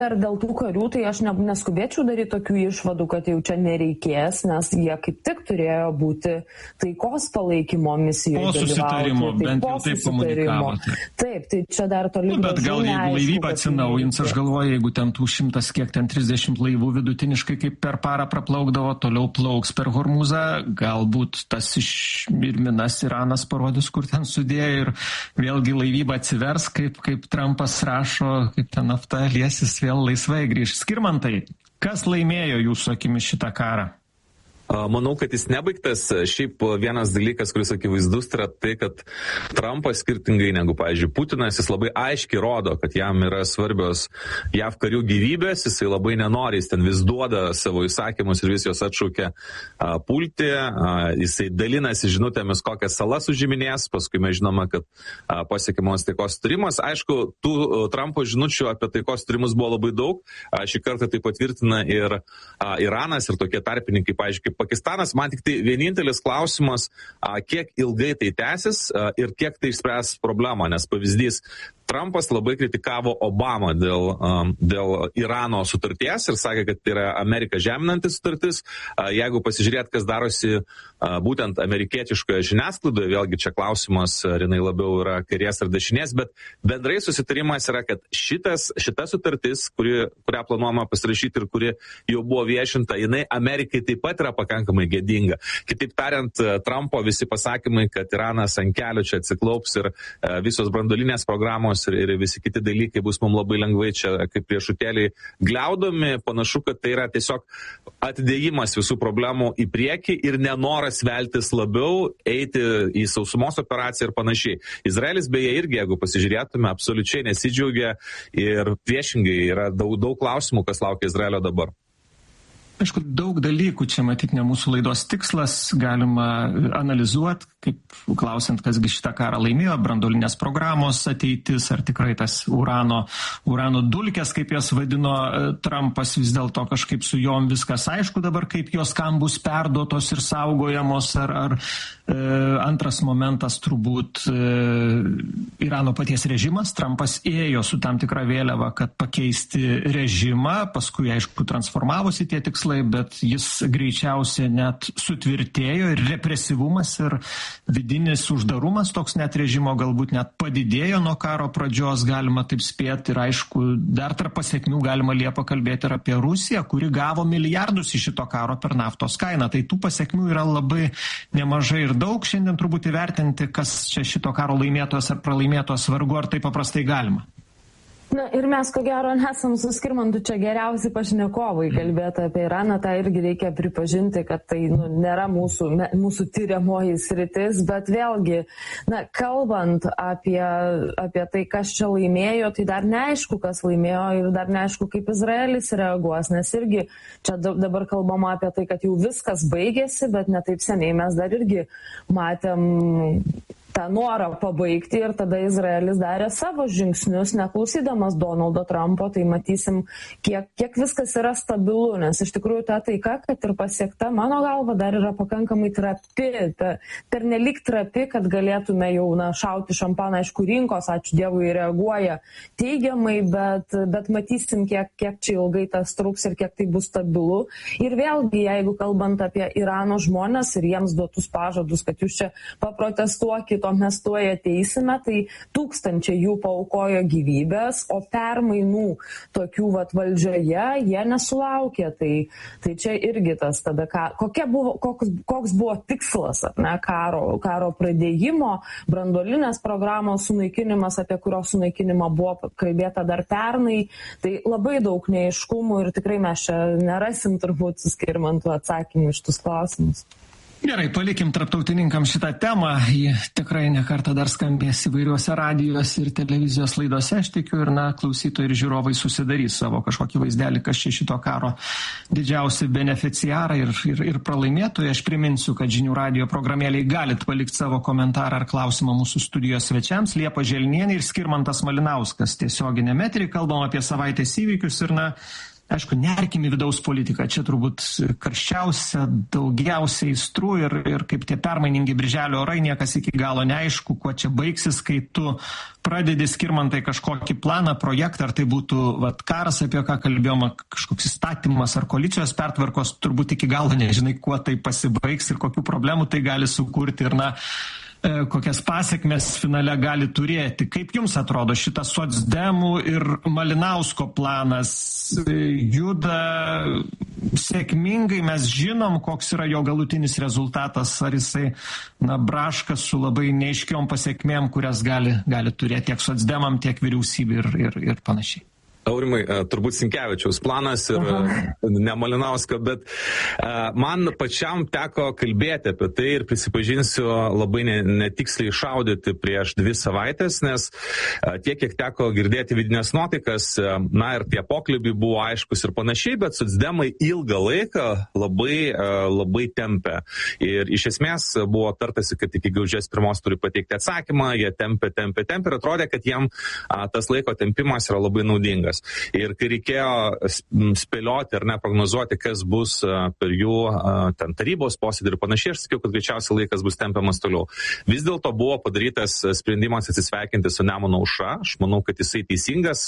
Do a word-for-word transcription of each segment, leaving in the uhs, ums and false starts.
Ir dėl tų karių, tai aš ne, neskubėčiau daryti tokių išvadų, kad jau čia nereikės, nes jie kaip tik turėjo būti taikos palaikymo misijoje. Po susitarimo, tai bent po jau taip susitarimo. komunikavo. Taip, tai čia dar toli. Nu, bet gal jeigu laivyba atsinaujins, aš galvoju, jeigu ten tų šimtas, kiek ten trisdešimt laivų vidutiniškai kaip per parą praplaukdavo, toliau plauks per Hormuzą, galbūt tas išmirminas Iranas parodys, kur ten sudėjo ir vėlgi laivyba atsivers, kaip, kaip Trumpas rašo, kaip ten nafta liesis vėl laisvai grįž. Skirmantai, kas laimėjo jūsų akimis šitą karą? Manau, kad jis nebaigtas. Šiaip vienas dalykas, kuris akivaizdus, yra tai, kad Trumpas skirtingai negu, pavyzdžiui, Putinas, jis labai aiškiai rodo, kad jam yra svarbios J A V karių gyvybės, jisai labai nenori, jis ten vis duoda savo įsakymus ir vis jos atšaukia a, pulti, a, jisai dalinasi žinutėmis, kokias salas užiminės, paskui mes žinome, kad a, pasiekimos taikos sutarimas. Aišku, tų a, Trumpo žinučių apie taikos sutarimus buvo labai daug, a, šį kartą tai patvirtina ir a, Iranas ir tokie tarpininkai, pavyzdžiui, Pakistanas. Man tik tai vienintelis klausimas, kiek ilgai tai tęsis ir kiek tai išspręs problemą, nes pavyzdys, Trumpas labai kritikavo Obamą dėl, dėl Irano sutarties ir sakė, kad tai yra Ameriką žeminantis sutartis. Jeigu pasižiūrėt, kas darosi būtent amerikietiškoje žiniasklaidoje, vėlgi čia klausimas, ar jinai labiau yra kairės ar dešinės, bet bendrai susitarimas yra, kad šitas, šita sutartis, kuri, kurią planuojama pasirašyti ir kuri jau buvo viešinta, jinai Amerikai taip pat yra pakankamai gėdinga. Kitaip tariant, Trumpo visi pasakymai, kad Iranas ant kelio čia atsiklaups ir visos branduolinės programos ir, ir visi kiti dalykai bus mums labai lengvai čia kaip priešutėliai gliaudomi, panašu, kad tai yra tiesiog atidėjimas visų problemų į priekį ir nenoras veltis labiau, eiti į sausumos operaciją ir panašiai. Izraelis beje irgi, jeigu pasižiūrėtume, absoliučiai nesidžiaugia ir priešingai yra daug, daug klausimų, kas laukia Izraelio dabar. Aišku, daug dalykų čia matyt ne mūsų laidos tikslas, galima analizuoti, kaip klausiant, kasgi šitą karą laimėjo, branduolinės programos ateitis, ar tikrai tas urano, urano dulkės, kaip jas vadino Trumpas, vis dėlto kažkaip su jom viskas aišku dabar, kaip jos kam bus perduotos ir saugojamos, ar, ar e, antras momentas turbūt e, Irano paties režimas. Trumpas ėjo su tam tikra vėliava, kad pakeisti režimą, paskui aišku transformavosi tie tikslai, bet jis greičiausiai net sutvirtėjo ir represyvumas ir vidinis uždarumas toks net režimo galbūt net padidėjo nuo karo pradžios, galima taip spėti, ir aišku, dar tarp pasiekmių galima Liepą kalbėti ir apie Rusiją, kuri gavo milijardus iš šito karo per naftos kainą. Tai tų pasiekmių yra labai nemažai ir daug. Šiandien turbūt įvertinti, kas čia šito karo laimėtojas ar pralaimėtojas, vargu ar tai paprastai galima. Na ir mes, ko gero, nesam su Skirmantu čia geriausi pašnekovai kalbėti apie Iraną, tai irgi reikia pripažinti, kad tai nu, nėra mūsų, mūsų tyriamoji sritis, bet vėlgi, na, kalbant apie, apie tai, kas čia laimėjo, tai dar neaišku, kas laimėjo ir dar neaišku, kaip Izraelis reaguos, nes irgi čia dabar kalbama apie tai, kad jau viskas baigėsi, bet ne taip seniai mes dar irgi matėm tą norą pabaigti ir tada Izraelis darė savo žingsnius, neklausydamas Donaldo Trumpo, tai matysim, kiek, kiek viskas yra stabilu, nes iš tikrųjų ta taika, kad ir pasiekta, mano galva, dar yra pakankamai trapi, per nelik trapi, kad galėtume jau na, šauti šampaną, aišku, rinkos, ačiū Dievui, reaguoja teigiamai, bet, bet matysim, kiek, kiek čia ilgai tas truks ir kiek tai bus stabilu. Ir vėlgi, jeigu kalbant apie Irano žmonės ir jiems duotus pažadus, kad jūs čia paprotestuokit, to mes tuoj ateisime, tai tūkstančiai jų paaukojo gyvybės, o permainų tokių vat valdžioje jie nesulaukė. Tai, tai čia irgi tas tada, ką, kokia buvo, koks, koks buvo tikslas ne, karo, karo pradėjimo, branduolinės programos sunaikinimas, apie kurio sunaikinimą buvo kalbėta dar pernai. Tai labai daug neaiškumų ir tikrai mes čia nerasim turbūt su Skirmantu atsakymų iš tus klausimus. Gerai, palikim tarptautininkam šitą temą, ji tikrai nekartą dar skambės įvairiuose radijos ir televizijos laidose, aš tikiu, ir na, klausytojai ir žiūrovai susidarys savo kažkokį vaizdelį, kas čia šito karo didžiausi beneficiarai ir, ir, ir pralaimėtojai. Aš priminsiu, kad žinių radijo programėlėje galit palikti savo komentarą ar klausimą mūsų studijos svečiams. Liepa Želnienė ir Skirmantas Malinauskas tiesioginėme eteryje, kalbam apie savaitės įvykius ir na, aišku, nerkim į vidaus politiką. Čia turbūt karščiausia, daugiausiai aistrų ir, ir kaip tie permainingi birželio orai, niekas iki galo neaišku, kuo čia baigsis, kai tu pradedi, Skirmantai, kažkokį planą, projektą, ar tai būtų vat, karas, apie ką kalbėjome, kažkoks įstatymas ar koalicijos pertvarkos, turbūt iki galo nežinai, kuo tai pasibaigs ir kokių problemų tai gali sukurti ir, na, kokias pasiekmes finale gali turėti. Kaip jums atrodo šitas socdemų ir Malinausko planas juda sėkmingai, mes žinom, koks yra jo galutinis rezultatas, ar jisai, na, braška su labai neaiškiom pasiekmėm, kurias gali, gali turėti tiek socdemam, tiek vyriausybė ir, ir, ir panašiai. Aurimai, turbūt Sinkevičiaus planas ir Aha. ne Malinausko, bet uh, man pačiam teko kalbėti apie tai ir prisipažinsiu labai ne, netiksliai šaudyti prieš dvi savaitės, nes uh, tiek, kiek teko girdėti vidinės nuotaikas, uh, na ir tie pokalbiai buvo aiškus ir panašiai, bet socdemai ilgą laiką labai, uh, labai tempė. Ir iš esmės buvo tartasi, kad iki gegužės pirmos turi pateikti atsakymą, jie tempė, tempė, tempė ir atrodė, kad jiem uh, tas laiko tempimas yra labai naudingas. Ir kai reikėjo spėlioti ar ne prognozuoti, kas bus per jų ten tarybos posėdį ir panašiai, aš sakiau, kad greičiausiai laikas bus tempiamas toliau. Vis dėlto buvo padarytas sprendimas atsisveikinti su Nemuno aušra. Aš manau, kad jisai teisingas.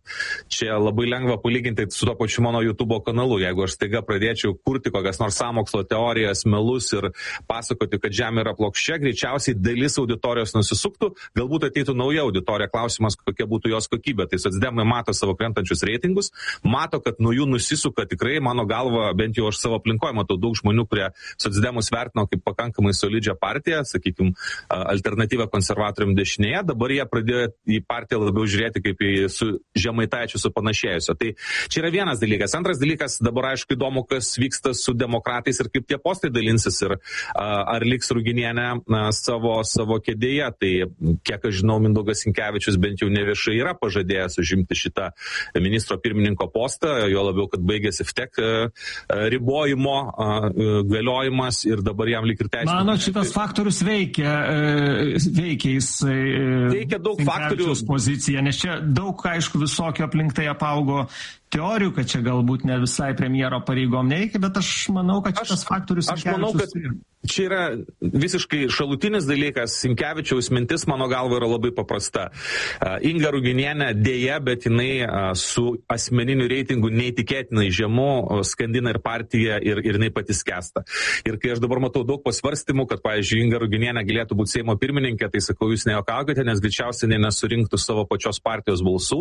Čia labai lengva palyginti su to pačiu mano YouTube kanalu. Jeigu aš staiga pradėčiau kurti kokias nors sąmokslo teorijas, melus ir pasakoti, kad žemė yra plokščia, greičiausiai dalis auditorijos nusisuktų, galbūt ateitų nauja auditorija, klausimas, kokia būtų jos kokybė. Tai socdemai mato savo krentančius reitingus, mato, kad nuo jų nusisuka tikrai, mano galva, bent jau aš savo aplinkoje matau daug žmonių, kurie socdemus vertino kaip pakankamai solidžią partiją, sakykime, alternatyvą konservatoriam dešinėje, dabar jie pradėjo į partiją labiau žiūrėti kaip į su Žemaitaičiu supanašėjusio. Tai čia yra vienas dalykas. Antras dalykas, dabar aišku įdomu, kas vyksta su demokratais ir kaip tie postai dalinsis ir ar liks Ruginienė savo, savo kėdėje. Tai kiek aš žinau, Mindaugas Sinkevičius bent jau neviešai yra pažadėjęs užimti šitą ministro pirmininko postą, jo labiau, kad baigėsi F T E C ribojimo galiojimas ir dabar jam lyg ir teisė. Mano, šitas faktorius veikia, veikia jis veikia daug faktorių poziciją, nes čia daug, aišku, visokio aplink tai apaugo teorijų, kad čia galbūt ne visai premjero pareigom nereikia, bet aš manau, kad šitas aš, faktorius... Aš manau, kad čia yra visiškai šalutinis dalykas. Sinkevičiaus mintis, mano galva, yra labai paprasta. Inga Ruginienė dėja, bet jinai su asmeniniu reitingu neįtikėtinai žemu skandina ir partiją ir, ir jinai patys skęsta. Ir kai aš dabar matau daug pasvarstymų, kad, pavyzdžiui, Inga Ruginienė galėtų būti Seimo pirmininkė, tai sakau, jūs nejuokaukite, nes greičiausiai nesurinktų savo pačios partijos balsų.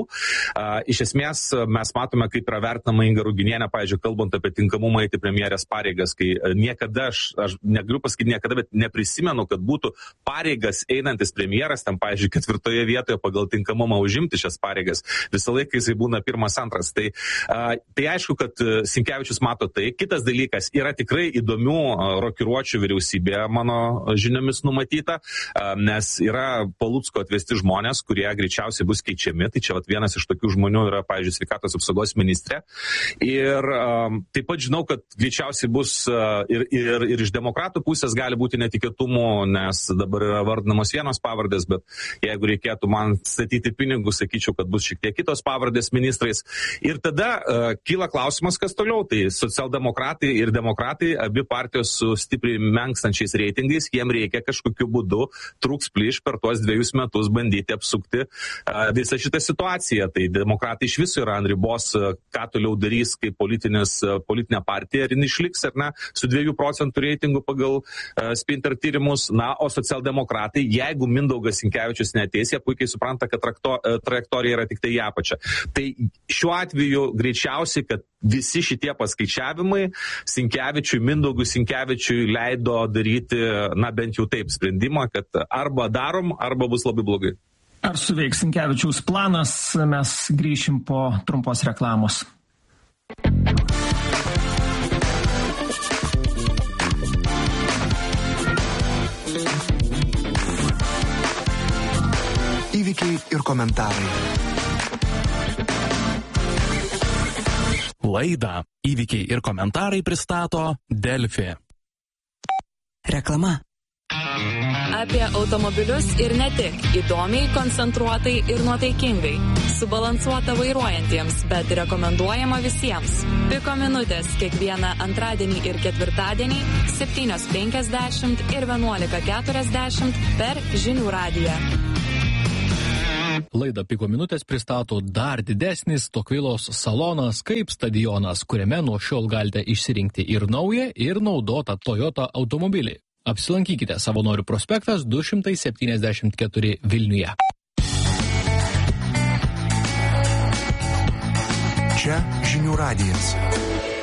Iš esmės, mes matome, kaip yra vertinama Inga Ruginienė, pavyzdžiui, kalbant apie tinkamumą eiti premjerės pareigas, kai niekada, aš, aš negaliu pasakyti niekada, bet neprisimenu, kad būtų pareigas einantis premjeras, tam, pavyzdžiui, ketvirtoje vietoje pagal tinkamumą užimti šias pareigas. Visą laiką jisai būna pirmas, antras. Tai, a, tai aišku, kad Sinkevičius mato tai. Kitas dalykas, yra tikrai įdomių rokiruočių vyriausybėje, mano žiniomis numatyta, a, nes yra Palucko atvesti žmonės, kurie greičiausiai bus keičiami. Tai čia vat, vienas iš tokių žmonių yra, pavyzdžiui, sveikatos apsaugos ministrė. Ir um, taip pat žinau, kad greičiausiai bus uh, ir, ir, ir iš demokratų pusės gali būti netikėtumų, nes dabar yra vardinamos vienos pavardės, bet jeigu reikėtų man statyti pinigus, sakyčiau, kad bus šiek tiek kitos pavardės ministrais. Ir tada uh, kyla klausimas, kas toliau. Tai socialdemokratai ir demokratai, abi partijos su stipriai menkstančiais reitingais, jiem reikia kažkokiu būdu trūks plyš per tuos dviejus metus bandyti apsukti uh, visą šitą situaciją. Tai demokratai iš viso yra ant ribos, ką toliau darys kaip politinė partija, ar jin išliks ar ne, su dviejų procentų reitingu pagal uh, Spinter tyrimus. Na, o socialdemokratai, jeigu Mindaugas Sinkevičius neateis, jie puikiai supranta, kad trakto, uh, trajektorija yra tik tai į apačią. Tai šiuo atveju greičiausiai, kad visi šitie paskaičiavimai Sinkevičiui, Mindaugui Sinkevičiui leido daryti, na, bent jau taip sprendimą, kad arba darom, arba bus labai blogai. Ar suveiks Sinkevičiaus planas, mes grįšim po trumpos reklamos. Įvykiai ir komentarai. Laidą Įvykiai ir komentarai pristato Delfi. Reklama. Apie automobilius ir ne tik. Įdomiai, koncentruotai ir nuotaikingai. Subalansuota vairuojantiems, bet rekomenduojama visiems. Piko minutės kiekvieną antradienį ir ketvirtadienį septynios penkiasdešimt ir vienuolika keturiasdešimt per Žinių radiją. Laidą Piko minutės pristato dar didesnis Tokvilos salonas kaip stadionas, kuriame nuo šiol galite išsirinkti ir naują, ir naudotą Toyota automobilį. Apsilankykite Savanorių prospektas du šimtai septyniasdešimt keturi Vilniuje. Čia Žinių radijas.